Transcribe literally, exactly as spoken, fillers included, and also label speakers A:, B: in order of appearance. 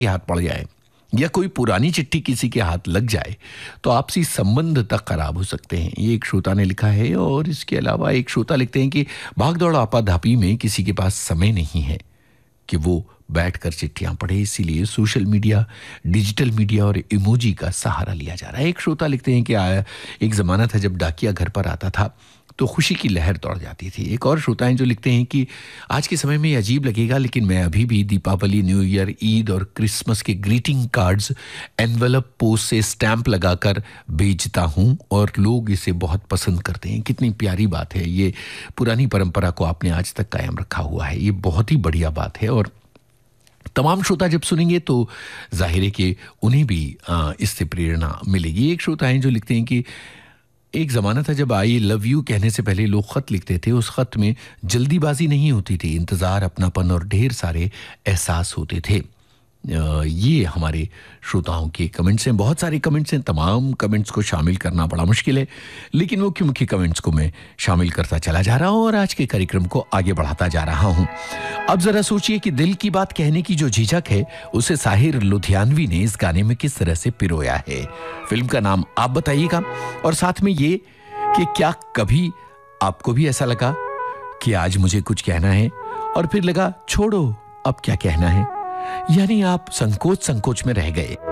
A: के हाथ पड़ जाए या कोई पुरानी चिट्ठी किसी के हाथ लग जाए तो आपसी संबंध तक खराब हो सकते हैं। ये एक श्रोता ने लिखा है। और इसके अलावा एक श्रोता लिखते हैं कि भागदौड़ आपाधापी में किसी के पास समय नहीं है कि वो बैठकर चिट्ठियां पढ़े, इसीलिए सोशल मीडिया, डिजिटल मीडिया और इमोजी का सहारा लिया जा रहा है। एक श्रोता लिखते हैं कि आया एक ज़माना था जब डाकिया घर पर आता था तो खुशी की लहर दौड़ जाती थी। एक और श्रोता हैं जो लिखते हैं कि आज के समय में ये अजीब लगेगा लेकिन मैं अभी भी दीपावली, न्यू ईयर, ईद और क्रिसमस के ग्रीटिंग कार्ड्स एनवेलप पोस्ट से स्टैंप लगाकर भेजता हूं और लोग इसे बहुत पसंद करते हैं। कितनी प्यारी बात है, ये पुरानी परंपरा को आपने आज तक कायम रखा हुआ है, ये बहुत ही बढ़िया बात है। और तमाम श्रोता जब सुनेंगे तो जाहिर है कि उन्हें भी आ, इससे प्रेरणा मिलेगी। एक श्रोता हैं जो लिखते हैं कि एक ज़माना था जब आई लव यू कहने से पहले लोग ख़त लिखते थे। उस ख़त में जल्दीबाजी नहीं होती थी, इंतज़ार, अपनापन और ढेर सारे एहसास होते थे। ये हमारे श्रोताओं के कमेंट्स हैं। बहुत सारे कमेंट्स हैं, तमाम कमेंट्स को शामिल करना बड़ा मुश्किल है, लेकिन मुख्य मुख्य कमेंट्स को मैं शामिल करता चला जा रहा हूँ और आज के कार्यक्रम को आगे बढ़ाता जा रहा हूँ। अब ज़रा सोचिए कि दिल की बात कहने की जो झिझक है उसे साहिर लुधियानवी ने इस गाने में किस तरह से पिरोया है। फिल्म का नाम आप बताइएगा और साथ में ये कि क्या कभी आपको भी ऐसा लगा कि आज मुझे कुछ कहना है और फिर लगा छोड़ो अब क्या कहना है, यानी आप संकोच संकोच में रह गए।